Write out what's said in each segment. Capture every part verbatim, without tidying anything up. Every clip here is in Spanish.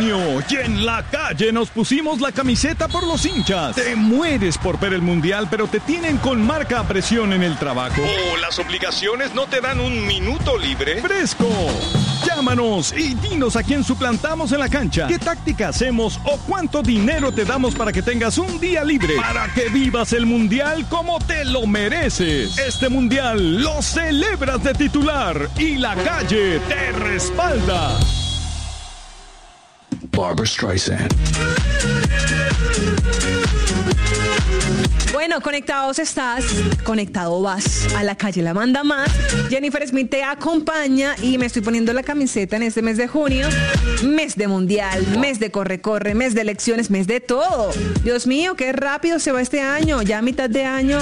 junio y en la calle nos pusimos la camiseta por los hinchas. Te mueres por ver el mundial, pero te tienen con marca a presión en el trabajo. ¿O las obligaciones no te dan un minuto libre? ¡Fresco! Llámanos y dinos a quién suplantamos en la cancha, qué táctica hacemos o cuánto dinero te damos para que tengas un día libre, para que vivas el mundial como te lo mereces. Este mundial lo celebras de titular y la calle te respalda. Barbra Streisand. Bueno, conectados estás, conectado vas, a la calle la manda más. Jennifer Smith te acompaña y me estoy poniendo la camiseta en este mes de junio. Mes de mundial, mes de corre-corre, mes de elecciones, mes de todo. Dios mío, qué rápido se va este año, ya a mitad de año.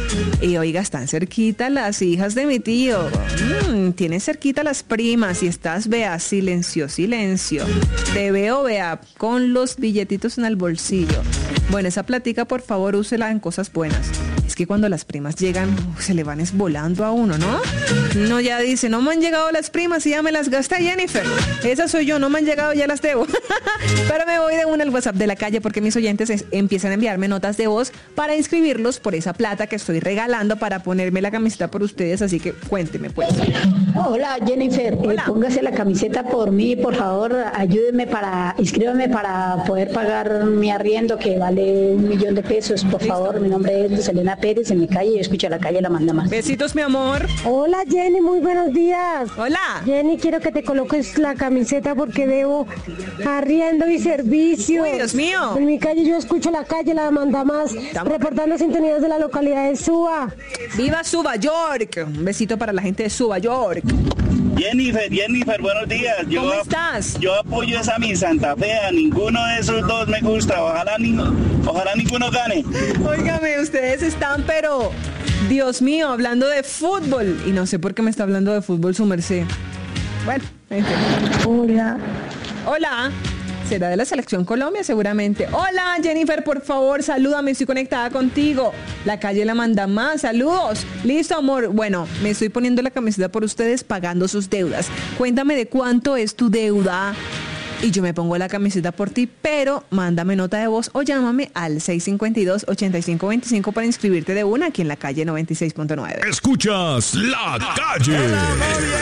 Y oiga, están cerquita las hijas de mi tío. Mm, tienes cerquita las primas y estás, vea, silencio, silencio. Te veo, vea, con los billetitos en el bolsillo. Bueno, esa platica, por favor, úsela en cosas buenas. Es que cuando las primas llegan, uh, se le van esvolando a uno, ¿no? No, ya dice, no me han llegado las primas y ya me las gasta Jennifer. Esa soy yo, no me han llegado, ya las debo. Pero me voy de una al WhatsApp de la calle porque mis oyentes es, empiezan a enviarme notas de voz para inscribirlos por esa plata que estoy regalando para ponerme la camiseta por ustedes, así que cuénteme, pues. Hola, Jennifer. Hola. Eh, póngase la camiseta por mí, por favor, ayúdeme para, inscríbame para poder pagar mi arriendo que vale un millón de pesos, por Listo. favor. Mi nombre es Selena Pérez, en mi calle, yo escucho a la calle, la manda más. Besitos, mi amor. Hola, Jenny, muy buenos días. Hola. Jenny, quiero que te coloques la camiseta porque debo arriendo y servicio. Uy, Dios mío. En mi calle yo escucho la calle, la manda más, Estamos... reportando sintonías de la localidad de Suba. ¡Viva Suba, York! Un besito para la gente de Suba, York. Jennifer, Jennifer, buenos días. Yo ¿Cómo estás? Yo apoyo esa mi Santa Fe, a ninguno de esos dos me gusta, ojalá, ni, ojalá ninguno gane. Óigame, ustedes están, pero, Dios mío, hablando de fútbol, y no sé por qué me está hablando de fútbol su merced. Bueno, en fin. Hola. Hola. Será de la Selección Colombia seguramente. Hola Jennifer, por favor, salúdame, estoy conectada contigo. La calle la manda más, saludos. Listo, amor. Bueno, me estoy poniendo la camiseta por ustedes pagando sus deudas. Cuéntame de cuánto es tu deuda y yo me pongo la camiseta por ti, pero mándame nota de voz o llámame al seis cinco dos, ocho cinco dos cinco para inscribirte de una aquí en la calle noventa y seis punto nueve. Escuchas La Calle.